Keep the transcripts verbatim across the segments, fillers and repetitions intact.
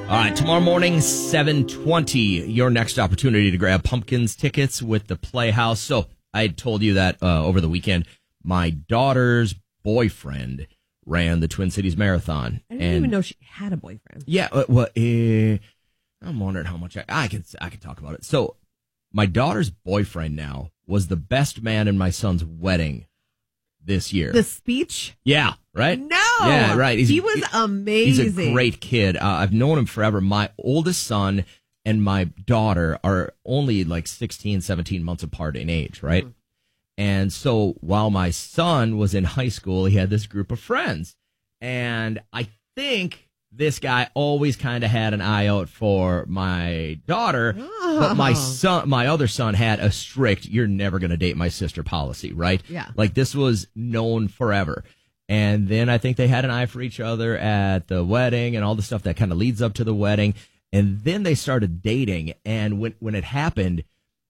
All right, tomorrow morning, seven twenty, your next opportunity to grab Pumpkins tickets with the Playhouse. So I told you that uh, over the weekend, my daughter's boyfriend ran the Twin Cities Marathon. I didn't and even know she had a boyfriend. Yeah, uh, well, uh, I'm wondering how much I, I can I can talk about it. So my daughter's boyfriend now was the best man in my son's wedding this year. The speech? Yeah, right? No. Yeah, right. He's, he was amazing. He's a great kid. Uh, I've known him forever. My oldest son and my daughter are only like sixteen, seventeen months apart in age, right? Mm. And so while my son was in high school, he had this group of friends. And I think this guy always kind of had an eye out for my daughter. Oh. But my son, my other son had a strict, you're never going to date my sister policy, right? Yeah. Like this was known forever. And then I think they had an eye for each other at the wedding and all the stuff that kind of leads up to the wedding. And then they started dating. And when, when it happened,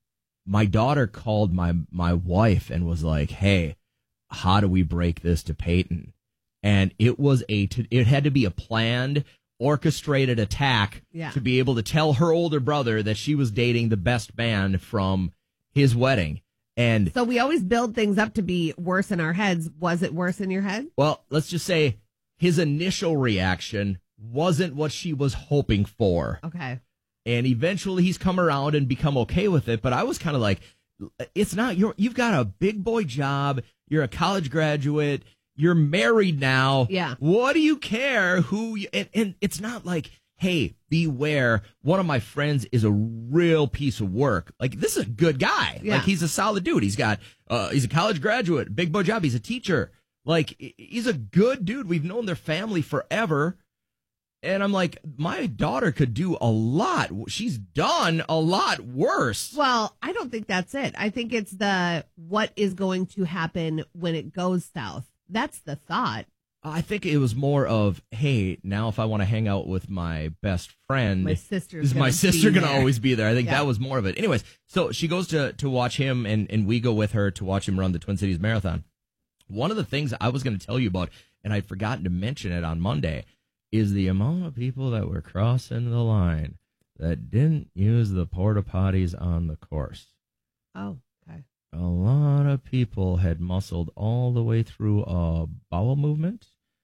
my daughter called my, my wife and was like, hey, how do we break this to Peyton? And it was a, it had to be a planned, orchestrated attack yeah. to be able to tell her older brother that she was dating the best man from his wedding. And so we always build things up to be worse in our heads. Was it worse in your head? Well, let's just say his initial reaction wasn't what she was hoping for. Okay. And eventually he's come around and become okay with it. But I was kind of like, it's not your, you've got a big boy job. You're a college graduate. You're married now. Yeah. What do you care who you, and, and it's not like, hey, beware. One of my friends is a real piece of work. Like, this is a good guy. Yeah. Like, he's a solid dude. He's got, uh, he's a college graduate, big boy job. He's a teacher. Like, he's a good dude. We've known their family forever. And I'm like, my daughter could do a lot. She's done a lot worse. Well, I don't think that's it. I think it's the what is going to happen when it goes south. That's the thought. I think it was more of, hey, now if I want to hang out with my best friend, my sister's is my sister going to always be there? I think yeah. that was more of it. Anyways, so she goes to, to watch him, and, and we go with her to watch him run the Twin Cities Marathon. One of the things I was going to tell you about, and I'd forgotten to mention it on Monday, is the amount of people that were crossing the line that didn't use the porta potties on the course. Oh, okay. A lot of people had muscled all the way through a bowel movement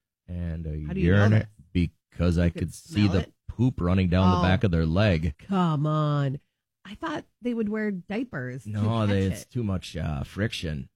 and a How do you know urinary this? because I You could could see smell the it? poop running down Oh. the back of their leg. Come on. I thought they would wear diapers. No, to they, catch it's it. too much uh, friction.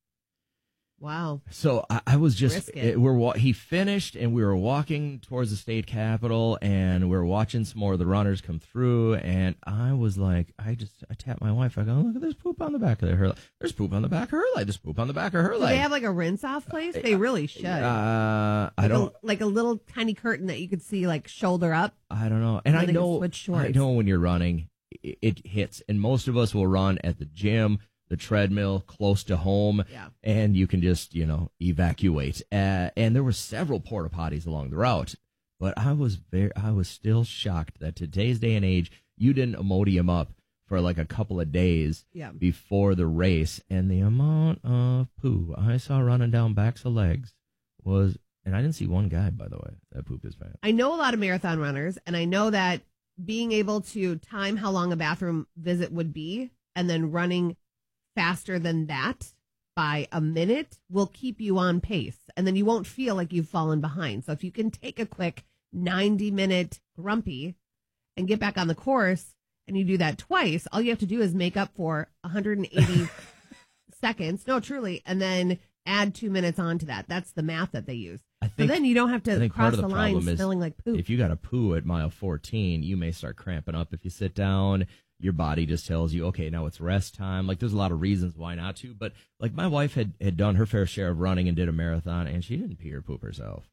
Wow. So I, I was just, Risk it. it, we're wa- he finished and we were walking towards the state capitol and we were watching some more of the runners come through. And I was like, I just, I tapped my wife. I go, look, there's poop on the back of her leg. There's poop on the back of her leg. There's poop on the back of her Do leg. they have like a rinse off place? They really should. Uh, I like don't, A, like a little tiny curtain that you could see like shoulder up. I don't know. And Or I they can know, switch shorts. I know when you're running, it, it hits. And most of us will run at the gym, the treadmill, close to home, Yeah. and you can just, you know, evacuate. Uh, and there were several porta potties along the route, but I was very, I was still shocked that today's day and age, you didn't Imodium up for like a couple of days Yeah. before the race, and the amount of poo I saw running down backs of legs was, and I didn't see one guy, by the way, that pooped his pants. I know a lot of marathon runners, and I know that being able to time how long a bathroom visit would be and then running faster than that by a minute will keep you on pace. And then you won't feel like you've fallen behind. So if you can take a quick ninety minute grumpy and get back on the course and you do that twice, all you have to do is make up for one hundred eighty seconds. No, truly. And then add two minutes onto that. That's the math that they use. I So think, then you don't have I to think part cross of the, the line problem is smelling like poop. if you got a poo at mile fourteen, you may start cramping up if you sit down. Your body just tells you, okay, now it's rest time. Like, there's a lot of reasons why not to. But, like, my wife had, had done her fair share of running and did a marathon, and she didn't pee or poop herself.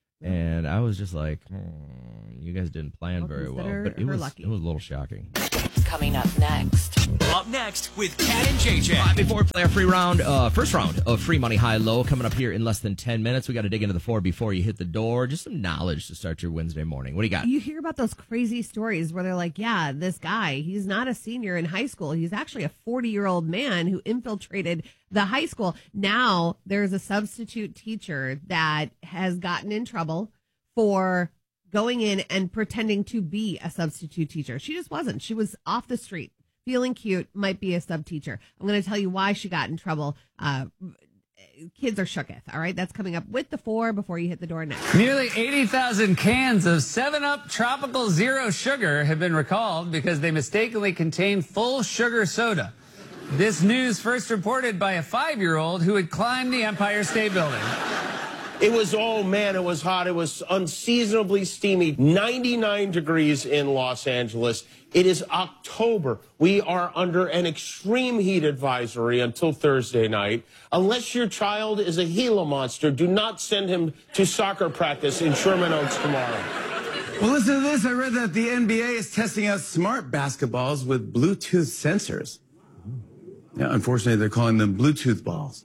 And I was just like, hmm, you guys didn't plan Well, very well. consider But it her was, lucky. it was a little shocking. Coming up next. Up next with Cat and J J. Right, before we play our free round, uh, first round of Free Money High Low coming up here in less than ten minutes. We got to dig into the four before you hit the door. Just some knowledge to start your Wednesday morning. What do you got? You hear about those crazy stories where they're like, yeah, this guy, he's not a senior in high school. He's actually a forty-year-old man who infiltrated the high school. Now there's a substitute teacher that has gotten in trouble for going in and pretending to be a substitute teacher. She just wasn't. She was off the street, feeling cute, might be a sub teacher. I'm going to tell you why she got in trouble. Uh, kids are shooketh. All right. That's coming up with the four before you hit the door next. Nearly eighty thousand cans of seven up Tropical Zero Sugar have been recalled because they mistakenly contain full sugar soda. This news first reported by a five-year-old who had climbed the Empire State Building. It was, oh man, it was hot. It was unseasonably steamy. ninety-nine degrees in Los Angeles. It is October. We are under an extreme heat advisory until Thursday night. Unless your child is a Gila monster, do not send him to soccer practice in Sherman Oaks tomorrow. Well, listen to this. I read that the N B A is testing out smart basketballs with Bluetooth sensors. Yeah, unfortunately, they're calling them Bluetooth balls.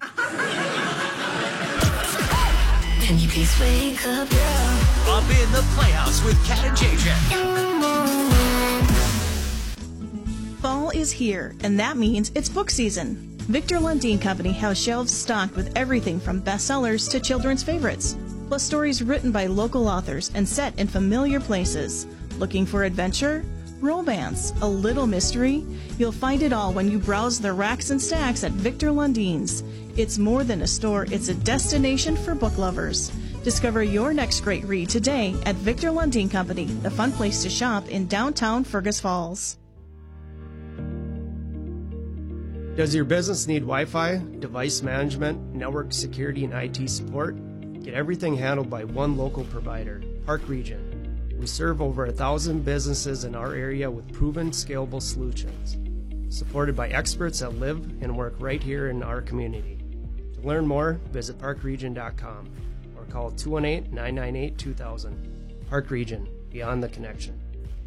Can you please wake up, girl? Up in the Playhouse with Cat and J J. Fall is here, and that means it's book season. Victor Lundeen Company has shelves stocked with everything from bestsellers to children's favorites, plus stories written by local authors and set in familiar places. Looking for adventure? Romance? A little mystery? You'll find it all when you browse the racks and stacks at Victor Lundeen's. It's more than a store, it's a destination for book lovers. Discover your next great read today at Victor Lundeen Company, the fun place to shop in downtown Fergus Falls. Does your business need Wi-Fi, device management, network security, and I T support? Get everything handled by one local provider, Park Region. We serve over a thousand businesses in our area with proven, scalable solutions, supported by experts that live and work right here in our community. To learn more, visit park region dot com or call two one eight, nine nine eight, two thousand. Park Region, beyond the connection.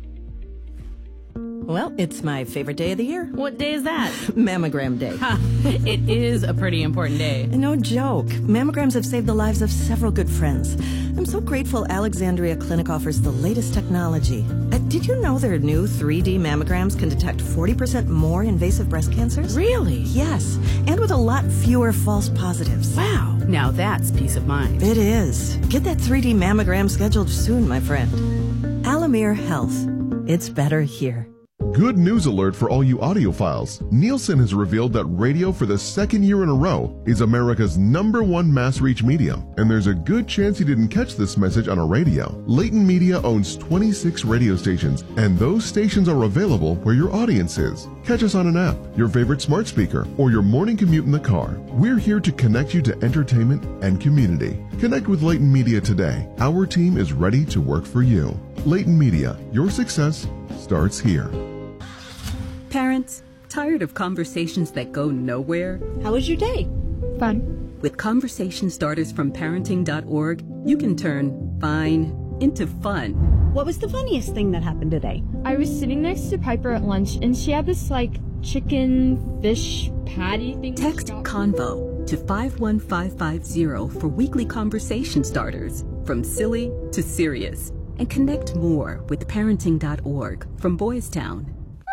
Well, it's my favorite day of the year. What day is that? Mammogram Day. Ha, it is a pretty important day. No joke. Mammograms have saved the lives of several good friends. I'm so grateful Alexandria Clinic offers the latest technology. Uh, did you know their new three D mammograms can detect forty percent more invasive breast cancers? Really? Yes, and with a lot fewer false positives. Wow. Now that's peace of mind. It is. Get that three D mammogram scheduled soon, my friend. Alamere Health. It's better here. Good news alert for all you audiophiles. Nielsen has revealed that radio for the second year in a row is America's number one mass reach medium. And there's a good chance you didn't catch this message on a radio. Leighton Media owns twenty-six radio stations, and those stations are available where your audience is. Catch us on an app, your favorite smart speaker, or your morning commute in the car. We're here to connect you to entertainment and community. Connect with Leighton Media today. Our team is ready to work for you. Leighton Media, your success starts here. Parents, tired of conversations that go nowhere? How was your day? Fun. With conversation starters from parenting dot org, you can turn fine into fun. What was the funniest thing that happened today? I was sitting next to Piper at lunch, and she had this, like, chicken fish patty thing. Text CONVO to five one five five zero for weekly conversation starters, from silly to serious. And connect more with parenting dot org from Boys Town.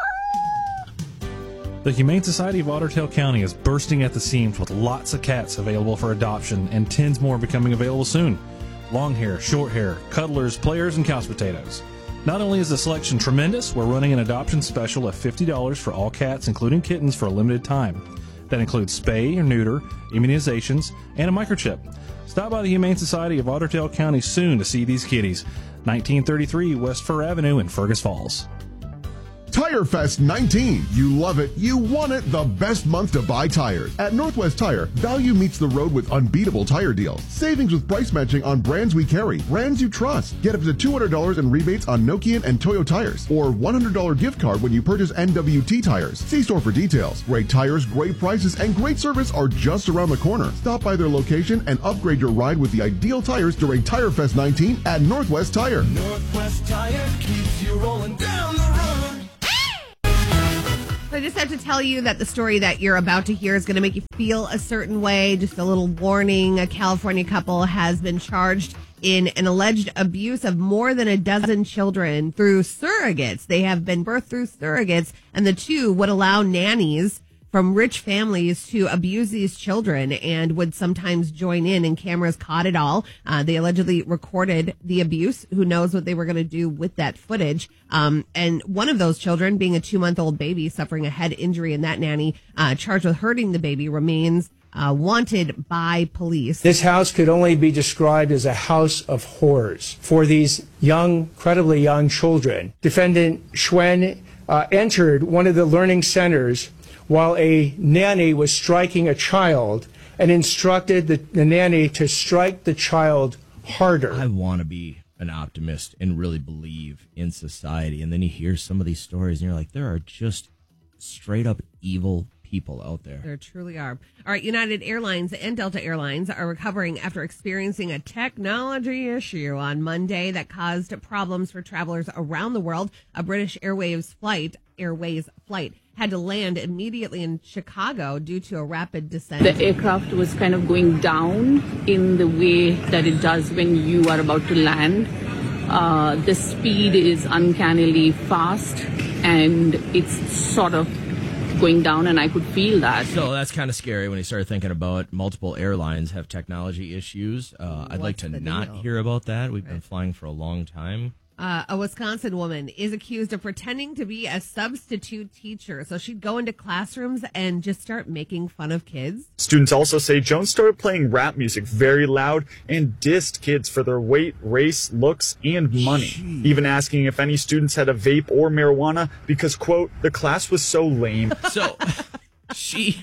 The Humane Society of Otter Tail County is bursting at the seams with lots of cats available for adoption and tens more becoming available soon. Long hair, short hair, cuddlers, players, and couch potatoes. Not only is the selection tremendous, we're running an adoption special of fifty dollars for all cats, including kittens, for a limited time. That includes spay or neuter, immunizations, and a microchip. Stop by the Humane Society of Otter Tail County soon to see these kitties. nineteen thirty-three West Fur Avenue in Fergus Falls. Tire Fest nineteen. You love it. You want it. The best month to buy tires. At Northwest Tire, value meets the road with unbeatable tire deals. Savings with price matching on brands we carry. Brands you trust. Get up to two hundred dollars in rebates on Nokian and Toyo tires. Or one hundred dollars gift card when you purchase N W T tires. See store for details. Great tires, great prices, and great service are just around the corner. Stop by their location and upgrade your ride with the ideal tires during Tire Fest nineteen at Northwest Tire. Northwest Tire keeps you rolling down the road. I just have to tell you that the story that you're about to hear is going to make you feel a certain way. Just a little warning. A California couple has been charged in an alleged abuse of more than a dozen children through surrogates. They have been birthed through surrogates, and the two would allow nannies from rich families to abuse these children and would sometimes join in, and cameras caught it all. Uh, they allegedly recorded the abuse. Who knows what they were going to do with that footage? Um, and one of those children, being a two-month-old baby suffering a head injury, and that nanny uh, charged with hurting the baby remains uh, wanted by police. This house could only be described as a house of horrors for these young, incredibly young children. Defendant Schwen uh, entered one of the learning centers while a nanny was striking a child and instructed the, the nanny to strike the child harder. I want to be an optimist and really believe in society. And then you hear some of these stories and you're like, there are just straight up evil people out there. There truly are. All right, United Airlines and Delta Airlines are recovering after experiencing a technology issue on Monday that caused problems for travelers around the world. A British Airways flight, Airways flight had to land immediately in Chicago due to a rapid descent. The aircraft was kind of going down in the way that it does when you are about to land. Uh, the speed is uncannily fast, and it's sort of going down, and I could feel that. So that's kind of scary when you start thinking about multiple airlines have technology issues. Uh, I'd like to not deal? hear about that. We've been flying for a long time. Uh, a Wisconsin woman is accused of pretending to be a substitute teacher. So she'd go into classrooms and just start making fun of kids. Students also say Jones started playing rap music very loud and dissed kids for their weight, race, looks, and money. Jeez. Even asking if any students had a vape or marijuana because, quote, the class was so lame. So she...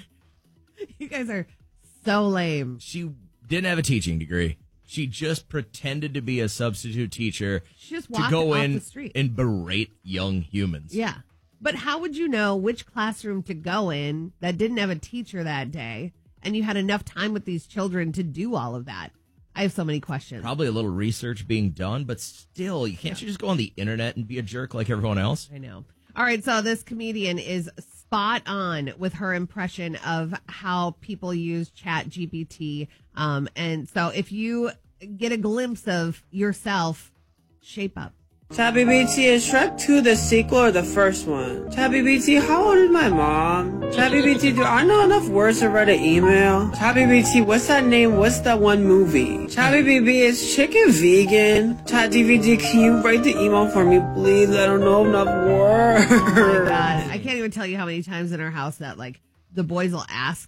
You guys are so lame. She didn't have a teaching degree. She just pretended to be a substitute teacher She just to walked go off in the street. and berate young humans. Yeah. But how would you know which classroom to go in that didn't have a teacher that day, and you had enough time with these children to do all of that? I have so many questions. Probably a little research being done, but still, you can't you just go on the internet and be a jerk like everyone else? I know. All right, so this comedian is spot on with her impression of how people use Chat G P T. Um, and so if you get a glimpse of yourself, shape up. ChatGPT, is Shrek two the sequel or the first one? ChatGPT, how old is my mom? ChatGPT, do I know enough words to write an email? ChatGPT, what's that name? What's that one movie? ChatGPT, is chicken vegan? ChatGPT, can you write the email for me, please? I don't know enough words. Oh my God. I can't even tell you how many times in our house that, like, the boys will ask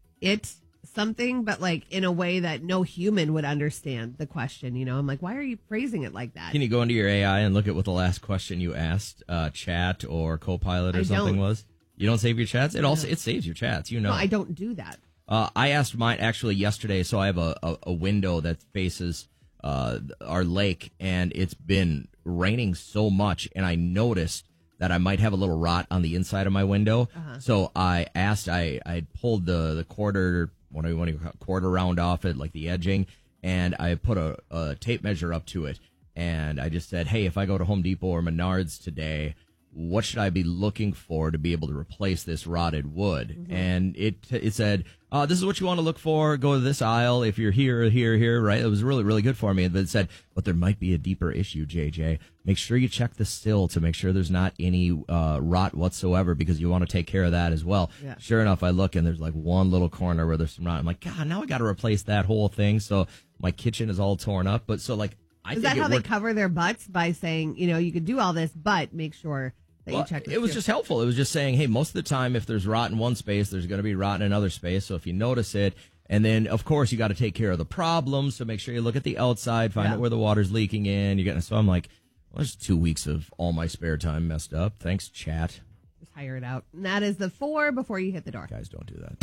it something, but like in a way that no human would understand the question. You know, I'm like, why are you phrasing it like that? Can you go into your A I and look at what the last question you asked, uh, Chat or Copilot or I something don't. was? You don't save your chats? It also it saves your chats. You know, No, I don't do that. Uh, I asked mine actually yesterday, so I have a, a, a window that faces uh, our lake, and it's been raining so much, and I noticed that I might have a little rot on the inside of my window. Uh-huh. So I asked, I I pulled the the quarter, what do you want to call it, quarter round off it, like the edging, and I put a, a tape measure up to it, and I just said, hey, if I go to Home Depot or Menards today, what should I be looking for to be able to replace this rotted wood? Mm-hmm. And it it said, uh, this is what you want to look for. Go to this aisle if you're here, here, here, right? It was really, really good for me. But it said, but there might be a deeper issue, J J. Make sure you check the sill to make sure there's not any uh, rot whatsoever, because you want to take care of that as well. Yeah. Sure enough, I look and there's like one little corner where there's some rot. I'm like, God, now I got to replace that whole thing. So my kitchen is all torn up. But so like, I Is think that it how they worked. cover their butts, by saying, you know, you could do all this, but make sure that Well, you check the it was seal? just helpful. It was just saying, hey, most of the time, if there's rot in one space, there's going to be rot in another space. So if you notice it, and then, of course, you got to take care of the problem. So make sure you look at the outside, find Yeah. out where the water's leaking in. You're getting. So I'm like, well, there's two weeks of all my spare time messed up. Thanks, chat. Just hire it out. And that is the four before you hit the door. Guys, don't do that.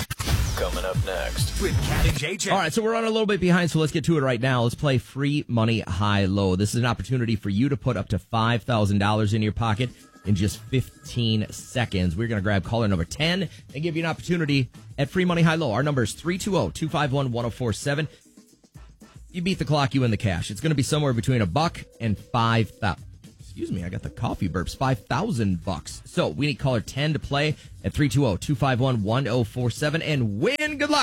Coming up next with Cat and J J. All right, so we're running a little bit behind, so let's get to it right now. Let's play Free Money High Low. This is an opportunity for you to put up to five thousand dollars in your pocket in just fifteen seconds. We're going to grab caller number ten and give you an opportunity at Free Money High Low. Our number is three two zero, two five one, one zero four seven. You beat the clock, you win the cash. It's going to be somewhere between a buck and five thousand. Excuse me, I got the coffee burps. five thousand bucks. So we need caller ten to play at three two zero, two five one, one zero four seven and win. Good luck.